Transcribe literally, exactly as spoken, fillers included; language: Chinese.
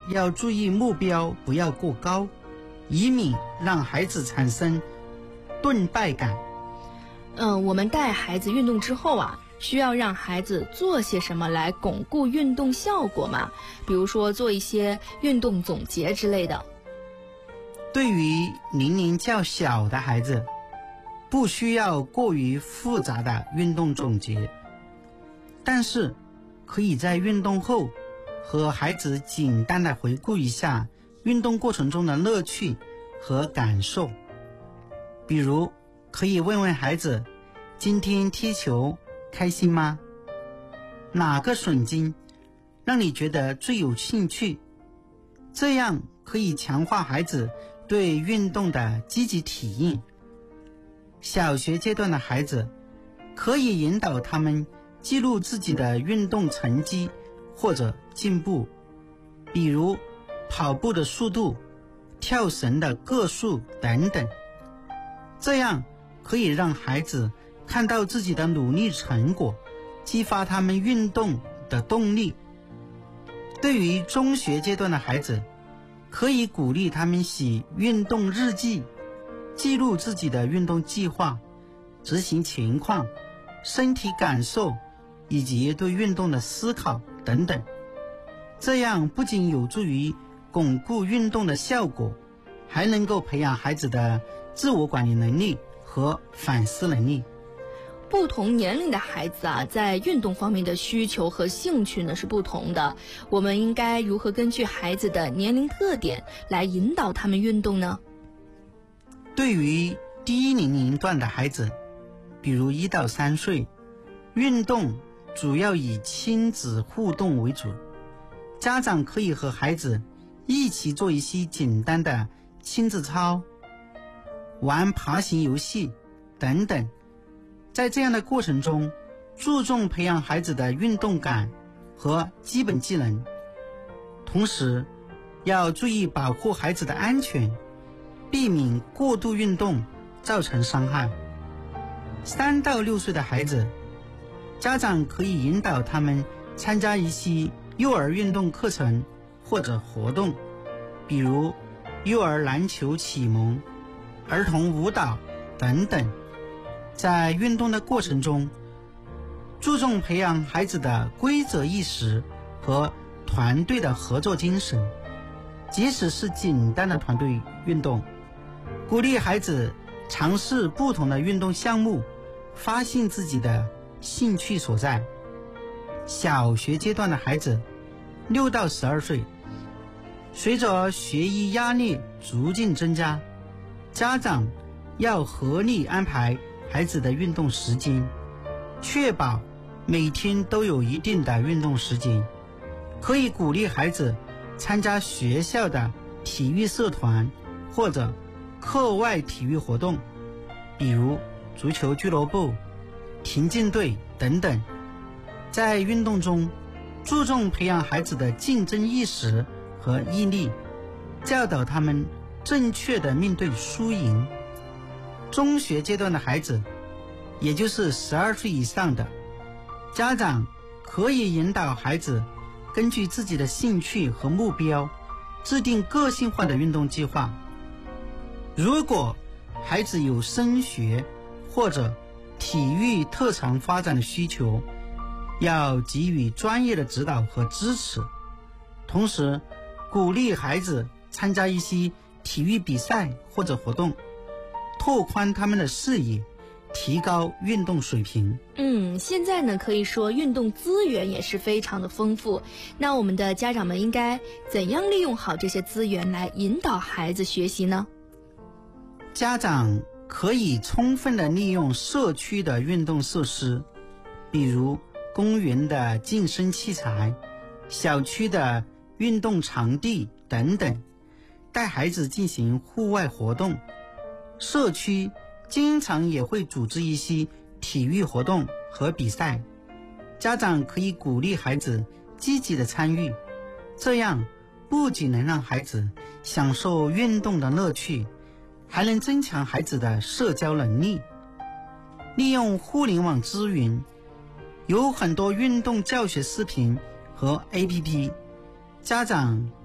要注意目标不要过高，以免让孩子产生顿败感。 嗯，我们带孩子运动之后啊，需要让孩子做些什么来巩固运动效果吗？比如说做一些运动总结之类的。 对于年龄较小的孩子，不需要过于复杂的运动总结，但是可以在运动后和孩子简单的回顾一下运动过程中的乐趣和感受。比如可以问问孩子，今天踢球开心吗？哪个瞬间让你觉得最有兴趣？这样可以强化孩子对运动的积极体验。小学阶段的孩子可以引导他们记录自己的运动成绩或者进步，比如跑步的速度、跳绳的个数等等。这样可以让孩子看到自己的努力成果，激发他们运动的动力。对于中学阶段的孩子，可以鼓励他们写运动日记，记录自己的运动计划、执行情况、身体感受以及对运动的思考等等。这样不仅有助于巩固运动的效果，还能够培养孩子的自我管理能力和反思能力。 不同年龄的孩子啊，在运动方面的需求和兴趣呢是不同的。我们应该如何根据孩子的年龄特点来引导他们运动呢？ 对于低年龄段的孩子，比如一到三岁，运动主要以亲子互动为主，家长可以和孩子一起做一些简单的亲子操、玩爬行游戏等等。在这样的过程中，注重培养孩子的运动感和基本技能，同时要注意保护孩子的安全，避免过度运动造成伤害。三到六岁的孩子，家长可以引导他们参加一些幼儿运动课程或者活动，比如幼儿篮球启蒙、儿童舞蹈等等。在运动的过程中，注重培养孩子的规则意识和团队的合作精神，即使是简单的团队运动，鼓励孩子尝试不同的运动项目，发现自己的兴趣所在。小学阶段的孩子，六到十二岁，随着学业压力逐渐增加，家长要合理安排孩子的运动时间，确保每天都有一定的运动时间。可以鼓励孩子参加学校的体育社团或者课外体育活动，比如足球俱乐部、田径队等等。在运动中，注重培养孩子的竞争意识和毅力，教导他们正确的面对输赢。中学阶段的孩子，也就是十二岁以上的，家长可以引导孩子根据自己的兴趣和目标，制定个性化的运动计划。如果孩子有升学或者体育特长发展的需求，要给予专业的指导和支持，同时鼓励孩子参加一些体育比赛或者活动，拓宽他们的视野，提高运动水平。 嗯，现在呢，可以说运动资源也是非常的丰富。那我们的家长们应该怎样利用好这些资源来引导孩子学习呢？ 家长可以充分的利用社区的运动设施，比如公园的健身器材、小区的运动场地等等，带孩子进行户外活动。社区经常也会组织一些体育活动和比赛，家长可以鼓励孩子积极的参与，这样不仅能让孩子享受运动的乐趣，还能增强孩子的社交能力。利用互联网资源，有很多运动教学视频和 A P P， 家长